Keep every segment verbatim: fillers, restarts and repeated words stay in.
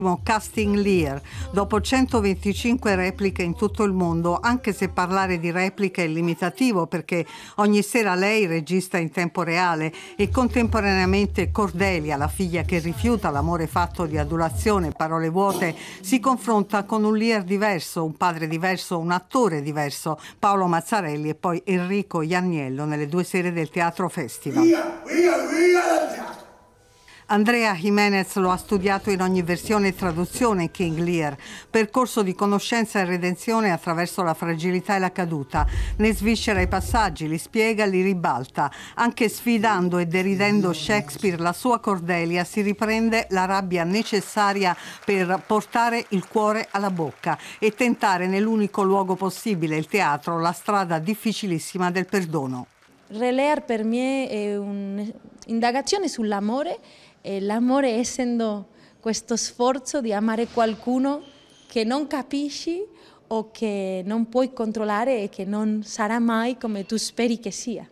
Casting Lear, dopo centoventicinque repliche in tutto il mondo, anche se parlare di repliche è limitativo perché ogni sera lei registra in tempo reale e contemporaneamente Cordelia, la figlia che rifiuta l'amore fatto di adulazione e parole vuote, si confronta con un Lear diverso, un padre diverso, un attore diverso, Paolo Mazzarelli e poi Enrico Ianniello nelle due sere del Teatro Festival. Via, via, via! Andrea Jimenez lo ha studiato in ogni versione e traduzione King Lear, percorso di conoscenza e redenzione attraverso la fragilità e la caduta. Ne sviscera i passaggi, li spiega, li ribalta. Anche sfidando e deridendo Shakespeare, la sua Cordelia si riprende la rabbia necessaria per portare il cuore alla bocca e tentare nell'unico luogo possibile, il teatro, la strada difficilissima del perdono. Relear per me è un'indagazione sull'amore, e l'amore essendo questo sforzo di amare qualcuno che non capisci o che non puoi controllare e che non sarà mai come tu speri che sia.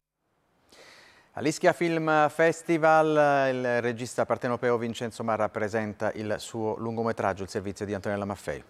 All'Ischia Film Festival il regista partenopeo Vincenzo Marra presenta il suo lungometraggio, il servizio di Antonella Maffei.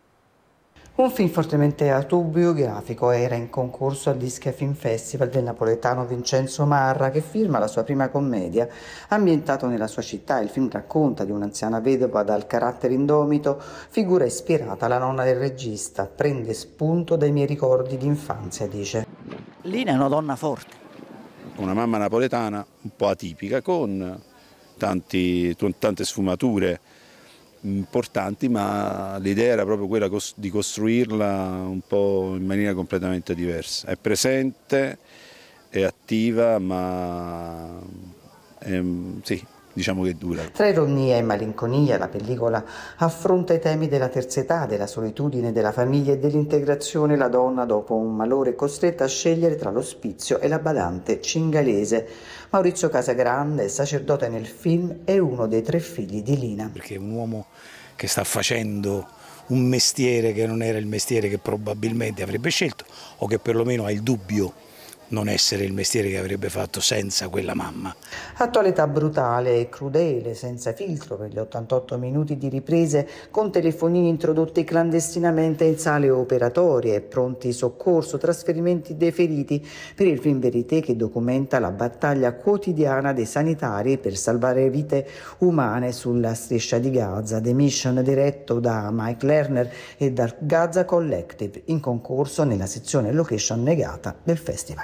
Un film fortemente autobiografico era in concorso all'Ischia Film Festival del napoletano Vincenzo Marra, che firma la sua prima commedia ambientato nella sua città. Il film racconta di un'anziana vedova dal carattere indomito, figura ispirata alla nonna del regista. Prende spunto dai miei ricordi di infanzia, dice. Lina è una donna forte. Una mamma napoletana un po' atipica, con tanti, tante sfumature importanti, ma l'idea era proprio quella di costruirla un po' in maniera completamente diversa. È presente, è attiva, ma è, sì, diciamo che dura. Tra ironia e malinconia la pellicola affronta i temi della terzietà, della solitudine, della famiglia e dell'integrazione. La donna, dopo un malore, è costretta a scegliere tra l'ospizio e la badante cingalese. Maurizio Casagrande, sacerdote nel film, è uno dei tre figli di Lina. Perché è un uomo che sta facendo un mestiere che non era il mestiere che probabilmente avrebbe scelto, o che perlomeno ha il dubbio non essere il mestiere che avrebbe fatto senza quella mamma. Attualità brutale e crudele, senza filtro per gli ottantotto minuti di riprese, con telefonini introdotti clandestinamente in sale operatorie, pronti soccorso, trasferimenti dei feriti, per il film Verité che documenta la battaglia quotidiana dei sanitari per salvare vite umane sulla striscia di Gaza. The Mission, diretto da Mike Lerner e dal Gaza Collective, in concorso nella sezione location negata del festival.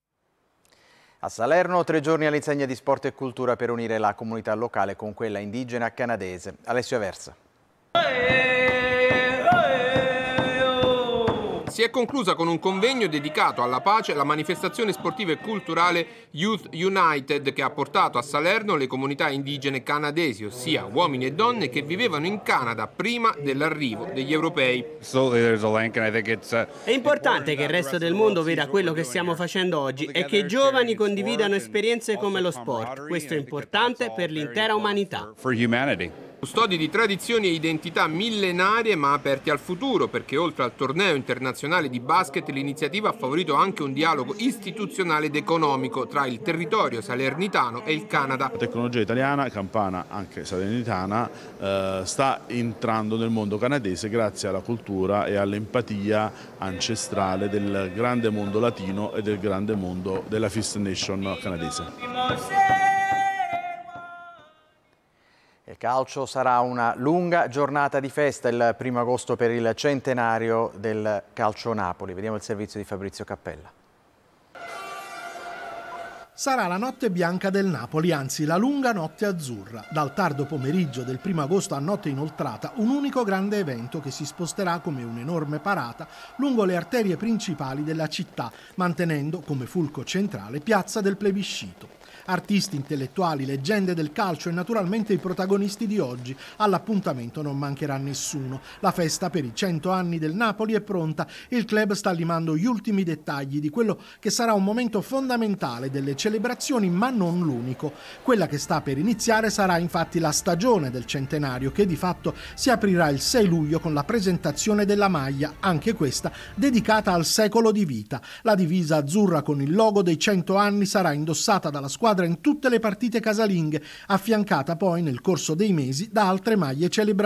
A Salerno, tre giorni all'insegna di sport e cultura per unire la comunità locale con quella indigena canadese. Alessio Aversa. Si è conclusa con un convegno dedicato alla pace la manifestazione sportiva e culturale Youth United, che ha portato a Salerno le comunità indigene canadesi, ossia uomini e donne che vivevano in Canada prima dell'arrivo degli europei. È importante che il resto del mondo veda quello che stiamo facendo oggi e che i giovani condividano esperienze come lo sport. Questo è importante per l'intera umanità. Custodi di tradizioni e identità millenarie ma aperti al futuro, perché oltre al torneo internazionale di basket l'iniziativa ha favorito anche un dialogo istituzionale ed economico tra il territorio salernitano e il Canada. La tecnologia italiana, campana anche salernitana, eh, sta entrando nel mondo canadese grazie alla cultura e all'empatia ancestrale del grande mondo latino e del grande mondo della First Nation canadese. Il calcio sarà una lunga giornata di festa il primo agosto per il centenario del Calcio Napoli. Vediamo il servizio di Fabrizio Cappella. Sarà la notte bianca del Napoli, anzi la lunga notte azzurra. Dal tardo pomeriggio del primo agosto a notte inoltrata, un unico grande evento che si sposterà come un'enorme parata lungo le arterie principali della città, mantenendo come fulcro centrale Piazza del Plebiscito. Artisti, intellettuali, leggende del calcio e naturalmente i protagonisti di oggi. All'appuntamento non mancherà nessuno. La festa per i cento anni del Napoli è pronta. Il club sta limando gli ultimi dettagli di quello che sarà un momento fondamentale delle celebrazioni, ma non l'unico. Quella che sta per iniziare sarà infatti la stagione del centenario, che di fatto si aprirà il sei luglio con la presentazione della maglia, anche questa dedicata al secolo di vita. La divisa azzurra con il logo dei cento anni sarà indossata dalla squadra in tutte le partite casalinghe, affiancata poi nel corso dei mesi da altre maglie celebrative.